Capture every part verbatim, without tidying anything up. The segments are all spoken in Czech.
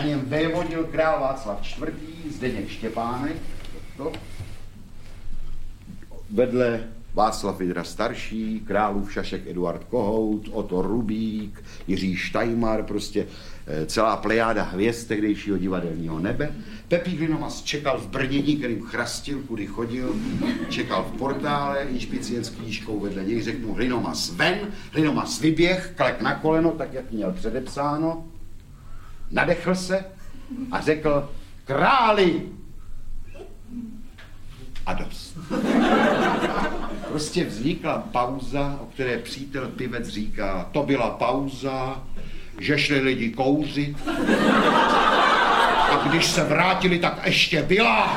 něm vévodil král Václav čtvrtý, Zdeněk Štěpánek, to. Vedle Václav Vydra starší, králův šašek Eduard Kohout, Otto Rubík, Jiří Štajmar, prostě celá plejáda hvězd tehdejšího divadelního nebe. Pepík Linomas čekal v Brnění, kterým chrastil, kudy chodil, čekal v portále, inšpicient s knížkou vedle něj, řeknu Linomas ven, Linomas vyběh, klek na koleno, tak jak měl předepsáno, nadechl se a řekl králi a dost. Prostě vznikla pauza, o které přítel pivec říká, to byla pauza, že šli lidi kouřit a když se vrátili, tak ještě byla.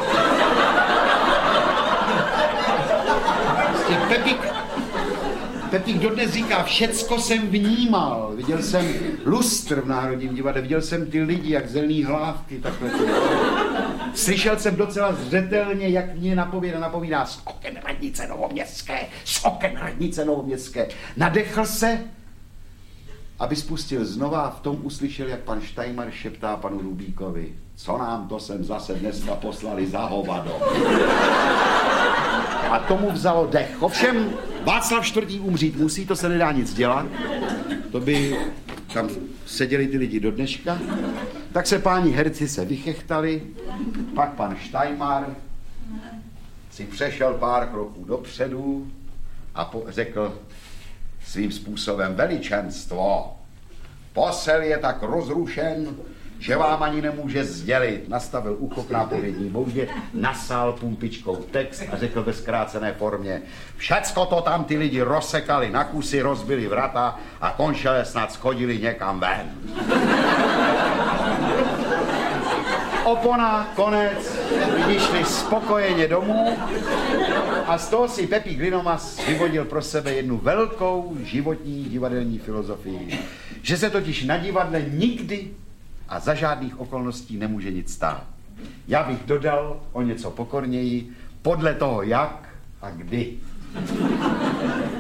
Prostě Pepík, Pepík dodnes říká, všecko jsem vnímal. Viděl jsem lustr v Národním divadle, viděl jsem ty lidi, jak zelený hlávky, takhle. Slyšel jsem docela zřetelně, jak mě napovídá, napovídá z oken radnice Novoměstské, z oken radnice Novoměstské. Nadechl se, aby spustil znova a v tom uslyšel, jak pan Štajmar šeptá panu Rubíkovi, co nám to sem zase dneska poslali za hovado. A tomu vzalo dech. Ovšem, Václav čtvrtý umřít musí, to se nedá nic dělat. To by tam seděli ty lidi do dneška. Tak se páni herci se vychechtali, pak pan Štajmar si přešel pár kroků dopředu a po- řekl svým způsobem veličenstvo. Posel je tak rozrušen, že vám ani nemůže sdělit. Nastavil ucho k nápovědní boudě, nasál pumpičkou text a řekl ve zkrácené formě všecko to tam ty lidi rozsekali na kusy, rozbili vrata a končele snad schodili někam ven. Opona, konec, lidi šli spokojeně domů a z toho si Pepík Linomas vyvodil pro sebe jednu velkou životní divadelní filozofii, že se totiž na divadle nikdy a za žádných okolností nemůže nic stát. Já bych dodal o něco pokorněji, podle toho jak a kdy.